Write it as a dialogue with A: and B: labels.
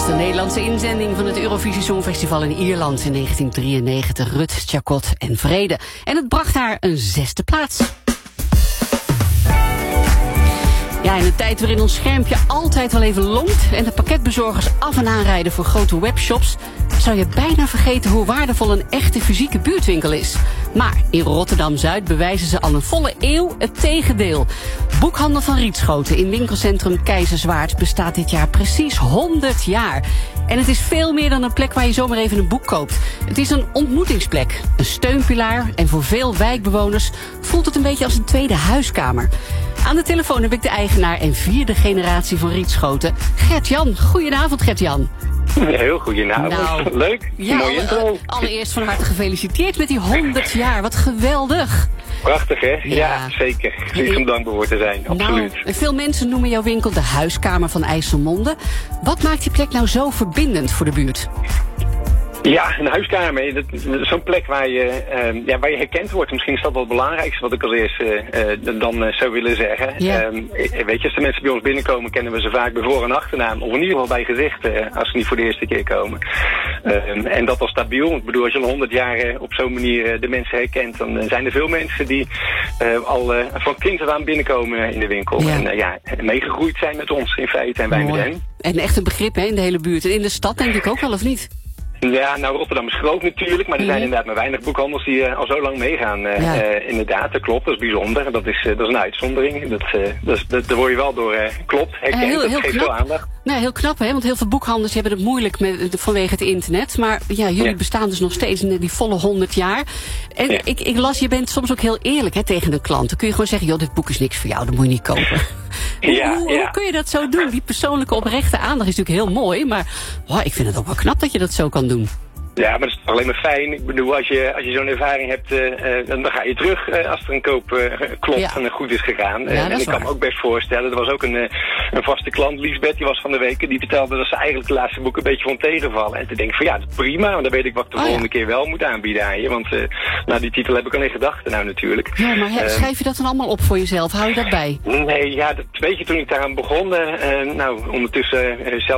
A: de Nederlandse inzending van het Eurovisie Songfestival in Ierland in 1993. Ruth Chacot en Vrede. En het bracht haar een 6e plaats. Ja, in een tijd waarin ons schermpje altijd wel even lonkt en de pakketbezorgers af en aanrijden voor grote webshops, zou je bijna vergeten hoe waardevol een echte fysieke buurtwinkel is. Maar in Rotterdam-Zuid bewijzen ze al een volle eeuw het tegendeel. Boekhandel van Rietschoten in winkelcentrum Keizerswaard bestaat dit jaar precies 100 jaar. En het is veel meer dan een plek waar je zomaar even een boek koopt. Het is een ontmoetingsplek, een steunpilaar en voor veel wijkbewoners voelt het een beetje als een tweede huiskamer. Aan de telefoon heb ik de eigenaar en 4e generatie van Rietschoten, Gert-Jan. Goedenavond, Gert-Jan.
B: Heel goedenavond. Nou, leuk.
A: Ja,
B: mooie intro.
A: Allereerst van harte gefeliciteerd met die 100 jaar. Wat geweldig.
B: Prachtig, hè? Ja, zeker. Iets om dankbaar voor te zijn, absoluut.
A: Nou, veel mensen noemen jouw winkel de huiskamer van IJsselmonde. Wat maakt die plek nou zo verbindend voor de buurt?
B: Ja, een huiskamer. Zo'n plek waar je herkend wordt. Misschien is dat wel het belangrijkste wat ik als eerste dan zou willen zeggen.
A: Ja.
B: Weet je, als de mensen bij ons binnenkomen, kennen we ze vaak bij voor- en achternaam. Of in ieder geval bij gezicht, als ze niet voor de eerste keer komen. En dat al stabiel. Ik bedoel, als je al 100 jaar op zo'n manier de mensen herkent, dan zijn er veel mensen die al van kind af aan binnenkomen in de winkel.
A: Ja.
B: En meegegroeid zijn met ons in feite en wij met hen.
A: En echt een begrip, hè, in de hele buurt. En in de stad denk ik ook wel, of niet?
B: Ja, nou, Rotterdam is groot natuurlijk, maar er zijn inderdaad maar weinig boekhandels die al zo lang meegaan. Inderdaad, dat klopt, dat is bijzonder. Dat is een uitzondering. Daar word je wel door klopt, herkend, dat geeft veel aandacht.
A: Nou, heel knap, hè? Want heel veel boekhandels hebben het moeilijk vanwege het internet. Maar ja, jullie bestaan dus nog steeds in die volle 100 jaar. En ik las, je bent soms ook heel eerlijk, hè, tegen de klant. Dan kun je gewoon zeggen, joh, dit boek is niks voor jou, dat moet je niet kopen. Hoe kun je dat zo doen? Die persoonlijke oprechte aandacht is natuurlijk heel mooi. Maar ik vind het ook wel knap dat je dat zo kan doen.
B: Ja, maar dat is toch alleen maar fijn. Ik bedoel, als je zo'n ervaring hebt, dan ga je terug als er een koop klopt en goed is gegaan. En ik kan me ook best voorstellen, er was ook een vaste klant, Liesbeth, die was van de week, die vertelde dat ze eigenlijk de laatste boeken een beetje vond tegenvallen. En toen denk ik van ja, dat is prima, want dan weet ik wat ik de volgende keer wel moet aanbieden aan je. Want die titel heb ik al in gedachten nou natuurlijk.
A: Ja, maar schrijf je dat dan allemaal op voor jezelf? Hou je dat bij?
B: Nee, ja, dat weet je toen ik daaraan begon. Ondertussen zelf